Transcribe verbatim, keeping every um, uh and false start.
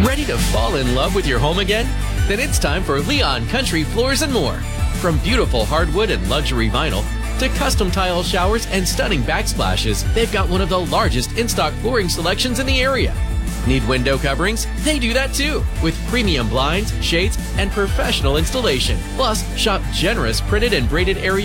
Ready to fall in love with your home again? Then it's time for Leon Country Floors and More. From beautiful hardwood and luxury vinyl to custom tile showers and stunning backsplashes, they've got one of the largest in-stock flooring selections in the area. Need window coverings? They do that too, with premium blinds, shades, and professional installation. Plus, shop generous printed and braided area